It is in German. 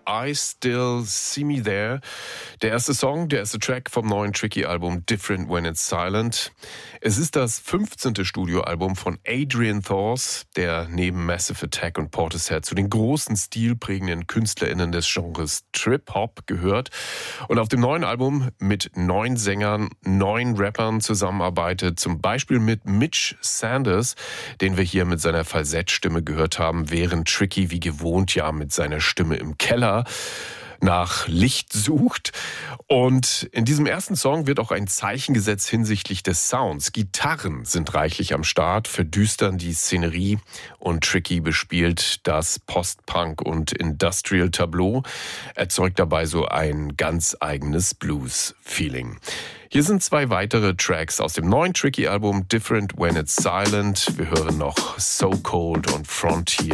I Still See Me There. Der erste Song, der erste Track vom neuen Tricky-Album Different When It's Silent. Es ist das 15. Studioalbum von Adrian Thors, der neben Massive Attack und Portishead zu den großen stilprägenden KünstlerInnen des Genres Trip-Hop gehört und auf dem neuen Album mit 9 Sängern, 9 Rappern zusammenarbeitet, zum Beispiel mit Mitch Sanders, den wir hier mit seiner Falsettstimme gehört haben, während Tricky wie gewohnt ja mit seiner Stimme im Keller nach Licht sucht. Und in diesem ersten Song wird auch ein Zeichen gesetzt hinsichtlich des Sounds. Gitarren sind reichlich am Start, verdüstern die Szenerie und Tricky bespielt das Post-Punk- und Industrial-Tableau, erzeugt dabei so ein ganz eigenes Blues-Feeling. Hier sind 2 weitere Tracks aus dem neuen Tricky-Album Different When It's Silent. Wir hören noch So Cold und Frontier.